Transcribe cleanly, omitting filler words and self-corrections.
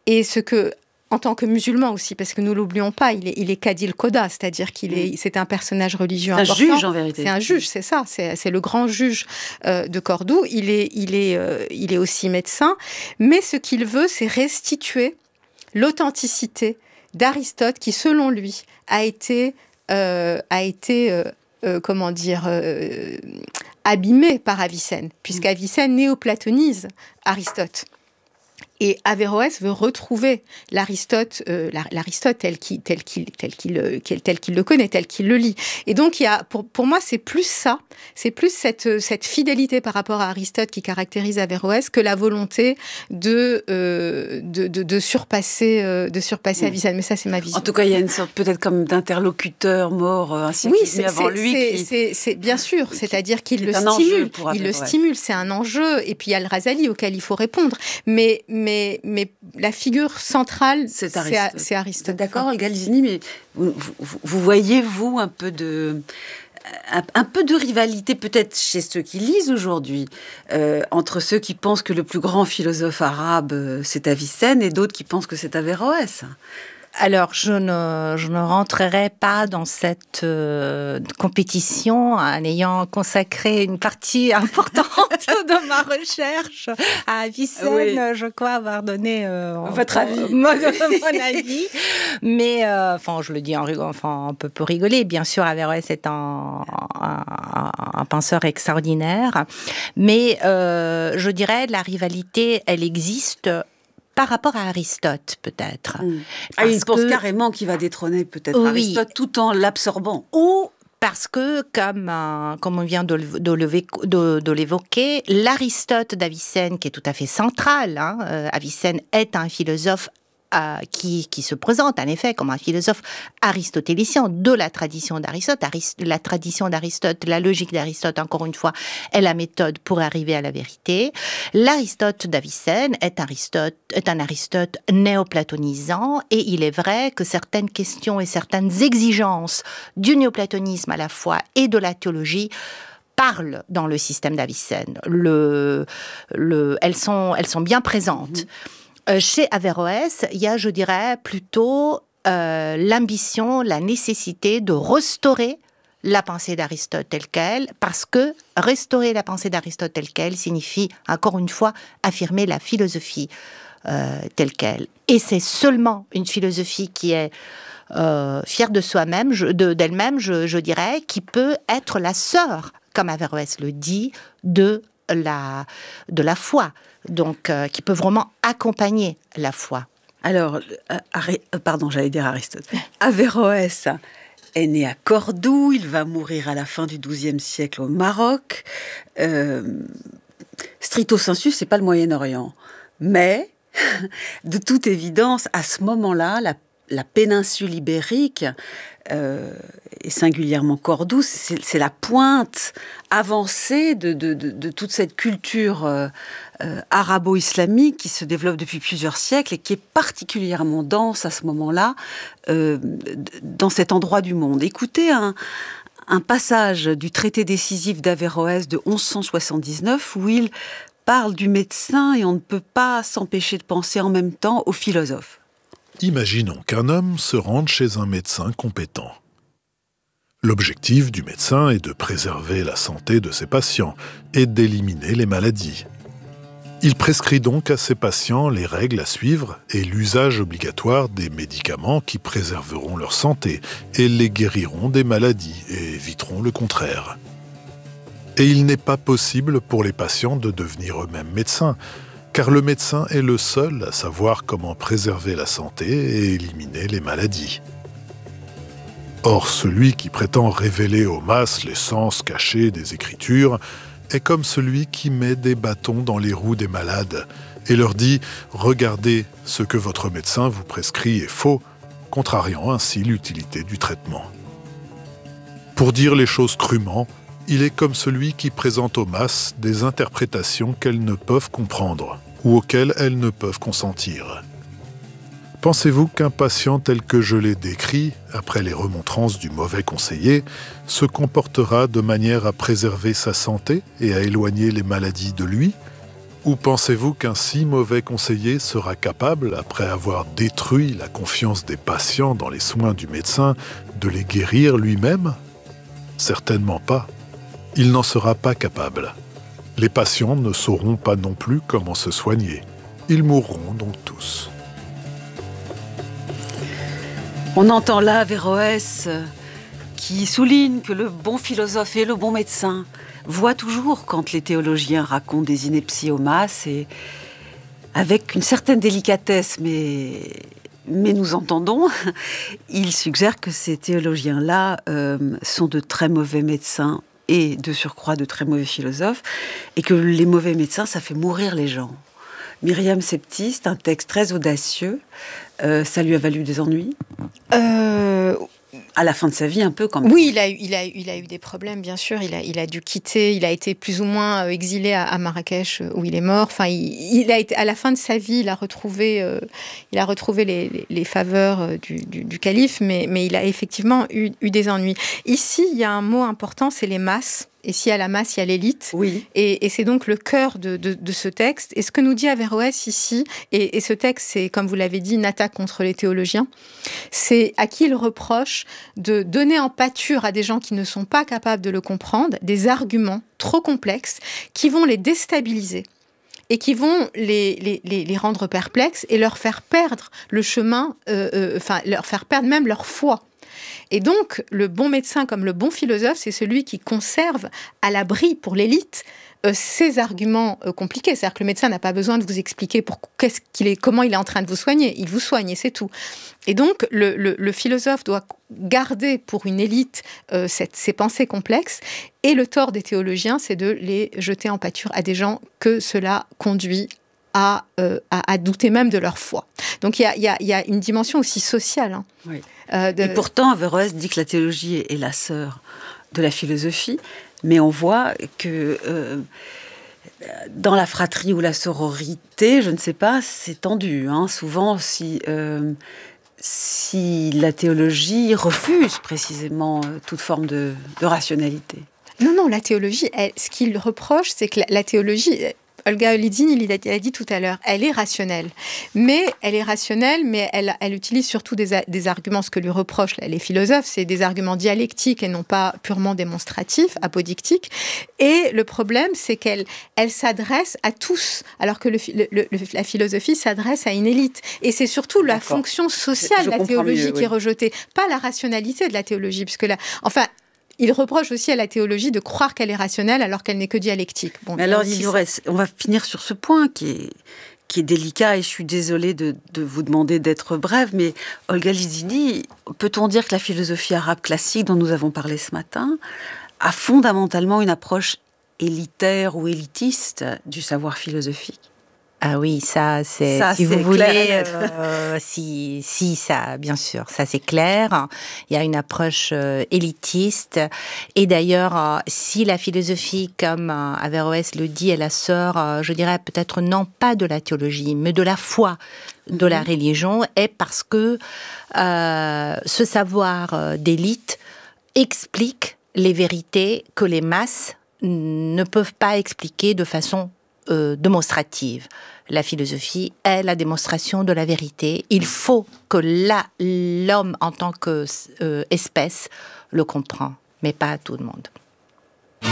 Et en tant que musulman aussi, parce que nous l'oublions pas, il est Qadil Qoda, c'est-à-dire c'est un personnage religieux important. C'est un juge en vérité. C'est un juge, c'est ça, c'est le grand juge de Cordoue. Il est aussi médecin, mais ce qu'il veut, c'est restituer l'authenticité d'Aristote, qui selon lui a été abîmé par Avicenne, puisqu'Avicenne néoplatonise Aristote. Et Averroès veut retrouver l'Aristote tel qu'il le connaît, tel qu'il le lit. Et donc, pour moi, c'est plus ça, c'est plus cette fidélité par rapport à Aristote qui caractérise Averroès que la volonté de surpasser Avicenne. Mais ça, c'est ma vision. En tout cas, il y a une sorte peut-être comme d'interlocuteur mort un siècle avant lui. C'est bien sûr, c'est-à-dire qu'il le stimule. Il le stimule, c'est un enjeu. Et puis, il y a le Razali auquel il faut répondre. Mais la figure centrale, c'est Aristote. D'accord, Galizini, mais vous voyez, vous, un peu de rivalité peut-être chez ceux qui lisent aujourd'hui, entre ceux qui pensent que le plus grand philosophe arabe, c'est Avicenne, et d'autres qui pensent que c'est Averroès. Alors, je ne rentrerai pas dans cette compétition en ayant consacré une partie importante de ma recherche à Avicenne. Oui. Je crois avoir donné votre avis. Mon avis. Mais, je le dis en rigolant, on peut rigoler. Bien sûr, Averroès est un penseur extraordinaire. Mais je dirais, la rivalité, elle existe par rapport à Aristote, peut-être. Il pense carrément qu'il va détrôner peut-être Aristote tout en l'absorbant. Ou parce que, comme on vient de l'évoquer, l'Aristote d'Avicenne, qui est tout à fait central, Avicenne est un philosophe qui se présente en effet comme un philosophe aristotélicien de la tradition d'Aristote. La tradition d'Aristote, la logique d'Aristote, encore une fois, est la méthode pour arriver à la vérité. L'Aristote d'Avicenne est un Aristote néoplatonisant, et il est vrai que certaines questions et certaines exigences du néoplatonisme à la fois et de la théologie parlent dans le système d'Avicenne. Elles sont bien présentes. Chez Averroès, il y a, je dirais, plutôt l'ambition, la nécessité de restaurer la pensée d'Aristote telle qu'elle, parce que restaurer la pensée d'Aristote telle qu'elle signifie, encore une fois, affirmer la philosophie telle qu'elle. Et c'est seulement une philosophie qui est fière de soi-même, d'elle-même, je dirais, qui peut être la sœur, comme Averroès le dit, de la foi. Donc, qui peut vraiment accompagner la foi. Alors, j'allais dire Aristote. Averroès est né à Cordoue, il va mourir à la fin du XIIe siècle au Maroc. Stricto sensu, c'est pas le Moyen-Orient. Mais, de toute évidence, à ce moment-là, la péninsule ibérique, et singulièrement Cordoue, c'est la pointe avancée de toute cette culture arabo-islamique qui se développe depuis plusieurs siècles et qui est particulièrement dense à ce moment-là dans cet endroit du monde. Écoutez un passage du traité décisif d'Averroès de 1179 où il parle du médecin, et on ne peut pas s'empêcher de penser en même temps au philosophe. Imaginons qu'un homme se rende chez un médecin compétent. L'objectif du médecin est de préserver la santé de ses patients et d'éliminer les maladies. Il prescrit donc à ses patients les règles à suivre et l'usage obligatoire des médicaments qui préserveront leur santé et les guériront des maladies et éviteront le contraire. Et il n'est pas possible pour les patients de devenir eux-mêmes médecins, car le médecin est le seul à savoir comment préserver la santé et éliminer les maladies. Or, celui qui prétend révéler aux masses les sens cachés des Écritures est comme celui qui met des bâtons dans les roues des malades et leur dit « Regardez, ce que votre médecin vous prescrit est faux », contrariant ainsi l'utilité du traitement. Pour dire les choses crûment, il est comme celui qui présente aux masses des interprétations qu'elles ne peuvent comprendre ou auxquelles elles ne peuvent consentir. Pensez-vous qu'un patient tel que je l'ai décrit, après les remontrances du mauvais conseiller, se comportera de manière à préserver sa santé et à éloigner les maladies de lui ? Ou pensez-vous qu'un si mauvais conseiller sera capable, après avoir détruit la confiance des patients dans les soins du médecin, de les guérir lui-même ? Certainement pas. Il n'en sera pas capable. Les patients ne sauront pas non plus comment se soigner. Ils mourront donc tous. On entend là Averroès qui souligne que le bon philosophe et le bon médecin voient toujours quand les théologiens racontent des inepties aux masses, et avec une certaine délicatesse, mais nous entendons, il suggère que ces théologiens-là sont de très mauvais médecins et de surcroît de très mauvais philosophes, et que les mauvais médecins, ça fait mourir les gens. Myriam Septiste, un texte très audacieux, ça lui a valu des ennuis à la fin de sa vie, un peu quand même. Oui, il a eu des problèmes, bien sûr. Il a dû quitter. Il a été plus ou moins exilé à Marrakech, où il est mort. Enfin, il a été, à la fin de sa vie, il a retrouvé les faveurs du calife, mais il a effectivement eu des ennuis. Ici, il y a un mot important, c'est les masses. Et s'il y a la masse, il y a l'élite. Oui. Et c'est donc le cœur de ce texte. Et ce que nous dit Averroès ici, et ce texte, c'est, comme vous l'avez dit, une attaque contre les théologiens, c'est à qui il reproche de donner en pâture à des gens qui ne sont pas capables de le comprendre, des arguments trop complexes qui vont les déstabiliser et qui vont les rendre perplexes et leur faire perdre le chemin, leur faire perdre même leur foi. Et donc, le bon médecin comme le bon philosophe, c'est celui qui conserve à l'abri pour l'élite ces arguments compliqués. C'est-à-dire que le médecin n'a pas besoin de vous expliquer comment il est en train de vous soigner. Il vous soigne et c'est tout. Et donc, le philosophe doit garder pour une élite ces pensées complexes. Et le tort des théologiens, c'est de les jeter en pâture à des gens que cela conduit à douter même de leur foi. Donc il y a une dimension aussi sociale. Hein, oui. Et pourtant, Averroès dit que la théologie est la sœur de la philosophie, mais on voit que dans la fratrie ou la sororité, je ne sais pas, c'est tendu. Hein, souvent, si la théologie refuse précisément toute forme de rationalité. Non, la théologie, ce qu'il reproche, c'est que la théologie... Olga Olidzine, il a dit tout à l'heure, elle est rationnelle. Mais elle utilise surtout des arguments, ce que lui reprochent les philosophes, c'est des arguments dialectiques et non pas purement démonstratifs, apodictiques. Et le problème, c'est qu'elle s'adresse à tous, alors que la philosophie s'adresse à une élite. Et c'est surtout la fonction sociale de la théologie qui est rejetée, pas la rationalité de la théologie, puisque il reproche aussi à la théologie de croire qu'elle est rationnelle alors qu'elle n'est que dialectique. Bon, mais alors, on va finir sur ce point qui est délicat, et je suis désolée de vous demander d'être brève, mais Olga Olidzine, peut-on dire que la philosophie arabe classique dont nous avons parlé ce matin a fondamentalement une approche élitaire ou élitiste du savoir philosophique ? Ah oui, ça c'est si vous voulez, ça, bien sûr, ça c'est clair. Il y a une approche élitiste, et d'ailleurs, si la philosophie, comme Averroès le dit, est la sœur, je dirais peut-être non pas de la théologie, mais de la foi, de la religion, est parce que ce savoir d'élite explique les vérités que les masses ne peuvent pas expliquer de façon démonstrative. La philosophie est la démonstration de la vérité. Il faut que l'homme en tant qu'espèce le comprend, mais pas à tout le monde.